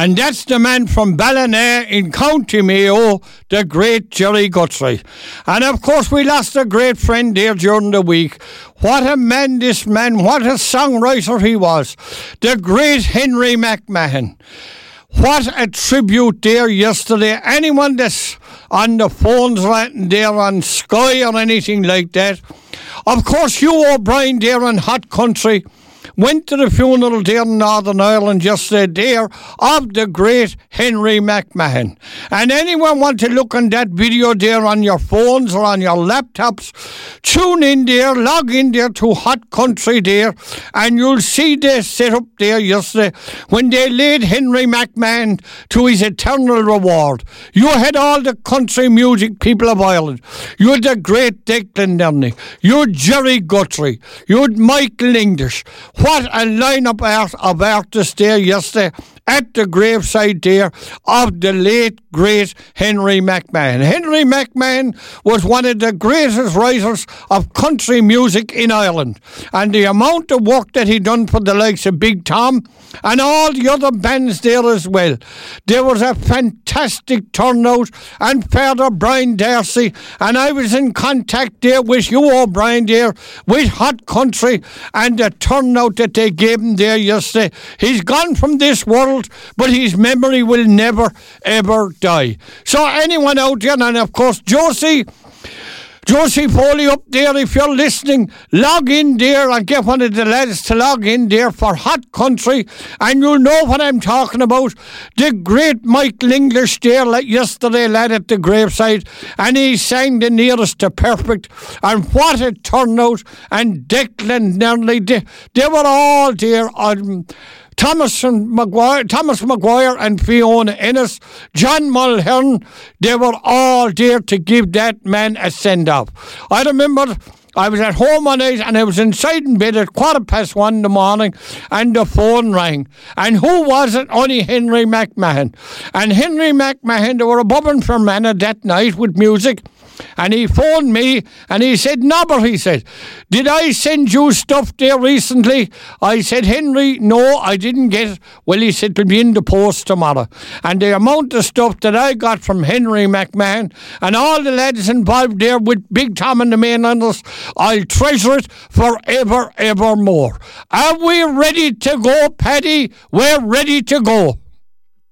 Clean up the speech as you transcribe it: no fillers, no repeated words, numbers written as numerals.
And that's the man from Ballina in County Mayo, the great Jerry Guthrie. And of course we lost a great friend there during the week. What a man this man, what a songwriter he was. The great Henry McMahon. What a tribute there yesterday. Anyone that's on the phones right there on Sky or anything like that. Of course, Hugh O'Brien there in Hot Country went to the funeral there in Northern Ireland yesterday there of the great Henry McMahon. And anyone want to look on that video there on your phones or on your laptops, tune in there, log in there to Hot Country there, and you'll see the setup there yesterday when they laid Henry McMahon to his eternal reward. You had all the country music people of Ireland. You had the great Declan Durney. You had Jerry Guthrie. You had Michael English. What a lineup of artists there yesterday at the graveside there of the late, great Henry McMahon. Henry McMahon was one of the greatest writers of country music in Ireland. And the amount of work that he done for the likes of Big Tom and all the other bands there as well. There was a fantastic turnout, and Father Brian Darcy, and I was in contact there with Hugh O'Brien there with Hot Country, and the turnout that they gave him there yesterday. He's gone from this world, but his memory will never ever die. So anyone out there, and of course Josie Foley up there, if you're listening, log in there and get one of the lads to log in there for Hot Country, and you'll know what I'm talking about. The great Michael English there, like yesterday, lad at the graveside, and he sang the nearest to perfect, and what a turnout. And Declan Durney, they were all there on Thomas Maguire and Fiona Ennis, John Mulhern. They were all there to give that man a send-off. I remember I was at home one night and I was inside in bed at 1:15 in the morning, and the phone rang. And who was it? Only Henry McMahon. And Henry McMahon, they were a bubbling Fermanagh that night with music. And he phoned me and he said, "Nobber," he said, "did I send you stuff there recently?" I said, "Henry, no, I didn't get it." Well, he said, "It'll be in the post tomorrow." And the amount of stuff that I got from Henry McMahon and all the lads involved there with Big Tom and the Mainlanders, I'll treasure it forever, evermore. Are we ready to go, Paddy? We're ready to go.